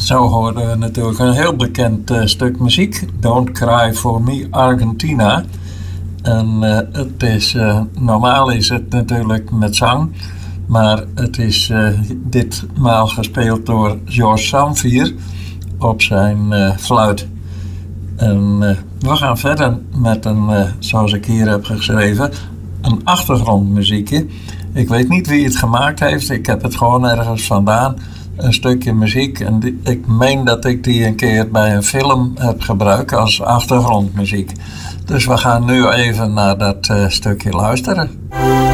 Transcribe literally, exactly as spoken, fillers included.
Zo hoorden we natuurlijk een heel bekend uh, stuk muziek. Don't Cry For Me Argentina. En uh, het is, uh, normaal is het natuurlijk met zang. Maar het is uh, ditmaal gespeeld door George Zamvier op zijn uh, fluit. En uh, we gaan verder met een, uh, zoals ik hier heb geschreven, een achtergrondmuziekje. Ik weet niet wie het gemaakt heeft. Ik heb het gewoon ergens vandaan. Een stukje muziek. En die, ik meen dat ik die een keer bij een film heb gebruikt als achtergrondmuziek. Dus we gaan nu even naar dat uh, stukje luisteren.